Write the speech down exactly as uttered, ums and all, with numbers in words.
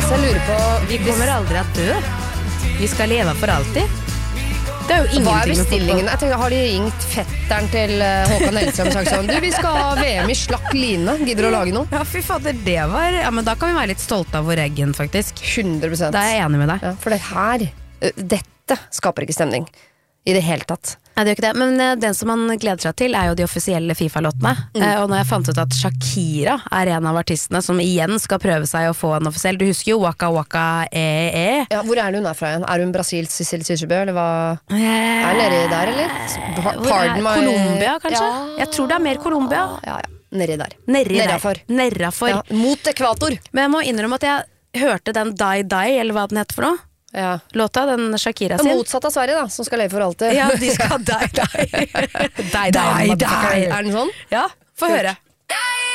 Så jeg lurer på Vi kommer aldri å dø. Vi skal leve for alltid. Det er jo ingenting Hva er med bestillingen? fotball. Jeg tenker, har de ringt fetteren til eh, Håkan Hellstrøm og sagt sånn: Du, vi skal ha V M i slakk line. Gidder du å lage noe? Ja, fy fader, det var Ja, men da kan vi være litt stolte av vår egen, faktisk. hundre prosent. Da er jeg enig med deg. Ja, for det her ø, Dette skaper ikke stemning i det hele tatt. Nei, det gjør ikke det, men eh, den som man gleder seg til er jo de offisielle FIFA-låtene. Mm. Eh, og når jeg fant ut at Shakira er en av artistene som igjen skal prøve seg å få en offisiell. Du husker jo Waka Waka E-E. Ja, hvor er det hun er fra igjen? Er hun Brasils Cecilie Kyrkjebø, eller hva? Eh, Er hun nedi der, eller? Pa- hvor er- Pardon my Colombia, kanskje? Ja. Jeg tror det er mer Colombia. Ja, ja. Nedi der. Nedi der. Nedafor. Nedafor. Ja, mot ekvator. Men jeg må innrømme at jeg hørte den Die Die, eller hva den heter for noe. Ja. Låta, den Shakira Det er sin. motsatt av Sverige, da, som skal leve for alltid. Ja, de skal Die Die. Die Die, Die, die. motherfucker. Er den sånn? Ja, få høre.